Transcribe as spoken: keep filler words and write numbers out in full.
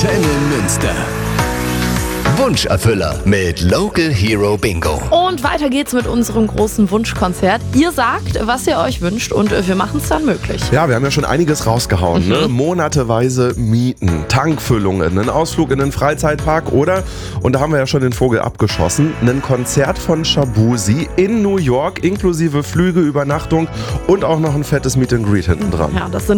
Antenne Münster. Wunscherfüller mit Local Hero Bingo. Und weiter geht's mit unserem großen Wunschkonzert. Ihr sagt, was ihr euch wünscht und wir machen es dann möglich. Ja, wir haben ja schon einiges rausgehauen. Mhm. Ne? Monateweise Mieten, Tankfüllungen, einen Ausflug in den Freizeitpark oder, und da haben wir ja schon den Vogel abgeschossen, ein Konzert von Shaboozey in New York inklusive Flüge, Übernachtung und auch noch ein fettes Meet and Greet hinten dran. Ja, das sind